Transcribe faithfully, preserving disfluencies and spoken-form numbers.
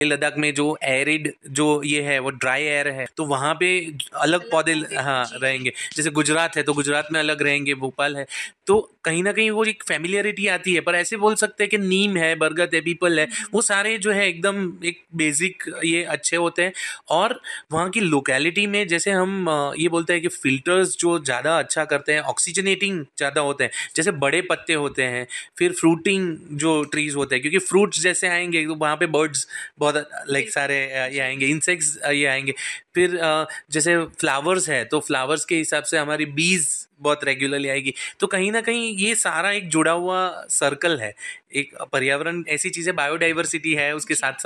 लद्दाख में जो एरिड जो ये है वो ड्राई एयर है, तो वहाँ पे अलग अलग पौधे होंगे। हाँ जी, जी। रहेंगे। जैसे गुजरात है तो गुजरात में अलग रहेंगे, भोपाल है, तो कहीं ना कहीं वो एक फेमिलियरिटी आती है। पर ऐसे बोल सकते हैं कि नीम है, बरगद है, पीपल है, हुँ, हुँ। वो सारे जो है एकदम एक बेसिक ये अच्छे होते हैं। और वहाँ की लोकेलिटी में जैसे हम अ, ये बोलते हैं कि फिल्टर्स जो ज़्यादा अच्छा करते हैं, ऑक्सीजनेटिंग ज़्यादा होते हैं, जैसे बड़े पत्ते होते हैं, फिर फ्रूटिंग जो ट्रीज होते हैं, क्योंकि फ्रूट्स जैसे आएंगे तो वहाँ पे बर्ड्स बहुत लाइक बिल्कुल। सारे अ, ये जी। आएंगे, इंसेक्ट्स ये आएंगे। फिर अ, जैसे फ्लावर्स है तो फ्लावर्स के हिसाब से हमारी बीज बहुत रेगुलरली आएगी। तो कहीं ना कहीं ये सारा एक जुड़ा हुआ सर्कल है। एक पर्यावरण ऐसी चीज़ है, बायोडाइवर्सिटी है, उसके जी। साथ